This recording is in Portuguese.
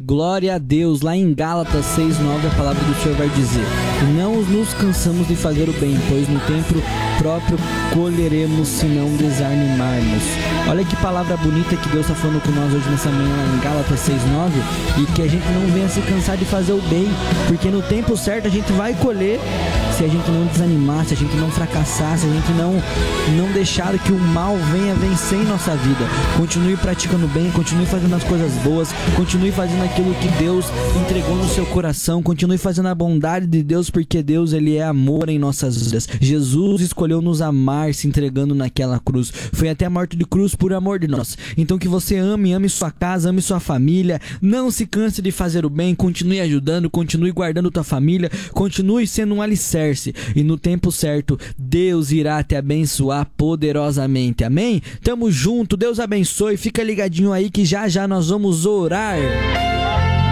Glória a Deus. Lá em Gálatas 6:9 a palavra do Senhor vai dizer: e não nos cansamos de fazer o bem, pois no tempo próprio colheremos se não desanimarmos. Olha que palavra bonita que Deus está falando com nós hoje nessa manhã lá em Gálatas 6:9, e que a gente não venha se cansar de fazer o bem, porque no tempo certo a gente vai colher se a gente não desanimar, se a gente não fracassar, se a gente não deixar que o mal venha vencer em nossa vida. Continue praticando bem, continue fazendo as coisas boas, continue fazendo aquilo que Deus entregou no seu coração, continue fazendo a bondade de Deus, porque Deus, Ele é amor em nossas vidas. Jesus escolheu nos amar se entregando naquela cruz, foi até a morte de cruz por amor de nós. Então que você ame sua casa, ame sua família, não se canse de fazer o bem, continue ajudando, continue guardando tua família, continue sendo um alicerce, e no tempo certo Deus irá te abençoar poderosamente. Amém? Tamo junto, Deus abençoe, fica ligadinho aí que já já nós vamos orar.